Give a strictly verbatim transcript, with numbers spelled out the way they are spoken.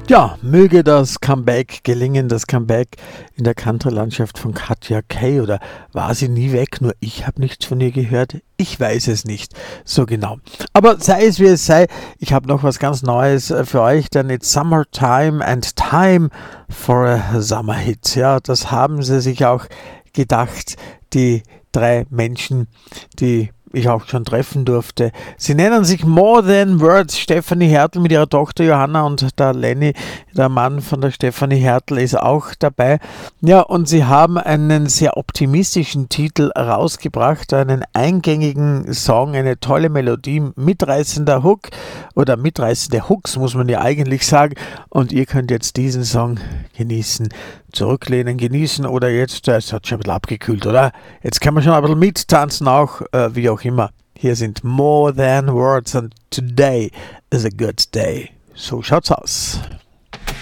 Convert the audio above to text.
Ja, möge das Comeback gelingen, das Comeback in der Country-Landschaft von Katja Kay, oder war sie nie weg, nur ich habe nichts von ihr gehört? Ich weiß es nicht so genau. Aber sei es wie es sei, ich habe noch was ganz Neues für euch, denn it's Summertime and Time for a Summer Hit. Ja, das haben sie sich auch gedacht, die drei Menschen, die ich auch schon treffen durfte. Sie nennen sich More Than Words. Stefanie Hertel mit ihrer Tochter Johanna und der Lenny, der Mann von der Stefanie Hertel, ist auch dabei. Ja, und sie haben einen sehr optimistischen Titel rausgebracht, einen eingängigen Song, eine tolle Melodie, mitreißender Hook oder mitreißende Hooks, muss man ja eigentlich sagen. Und ihr könnt jetzt diesen Song genießen, zurücklehnen, genießen oder jetzt, es hat schon ein bisschen abgekühlt, oder? Jetzt kann man schon ein bisschen mittanzen auch, äh, wie auch immer. Hier sind More Than Words and Today is a Good Day. So schaut's aus.